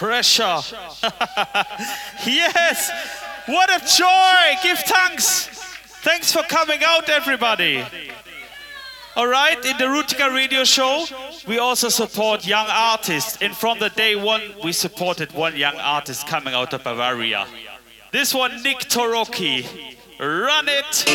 Pressure. Yes, what a joy. Give thanks. Thanks for coming out, everybody. All right, in the Rütiger Radio Show, we also support young artists. And from the day one, we supported one young artist coming out of Bavaria. This one, Nick Torocki. Run it.